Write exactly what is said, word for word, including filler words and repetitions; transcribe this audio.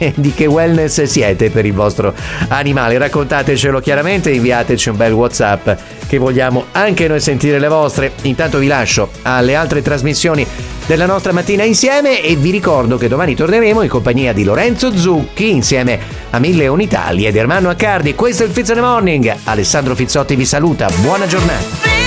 di che wellness siete per il vostro animale. Raccontatecelo chiaramente, inviateci un bel WhatsApp che vogliamo anche noi sentire le vostre. Intanto vi lascio alle altre trasmissioni della nostra mattina insieme e vi ricordo che domani torneremo in compagnia di Lorenzo Zucchi insieme a Mille Unitali ed Ermanno Accardi. Questo è il Fizz in the Morning. Alessandro Fizzotti vi saluta, buona giornata.